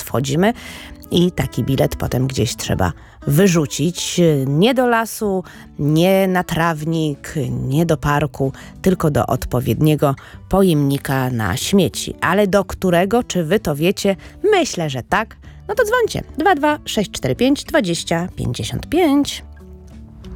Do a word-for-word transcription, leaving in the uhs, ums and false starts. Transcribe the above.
wchodzimy i taki bilet potem gdzieś trzeba wyrzucić. Nie do lasu, nie na trawnik, nie do parku, tylko do odpowiedniego pojemnika na śmieci. Ale do którego, czy wy to wiecie? Myślę, że tak. No to dzwońcie. dwa dwa sześć cztery pięć dwadzieścia pięćdziesiąt pięć.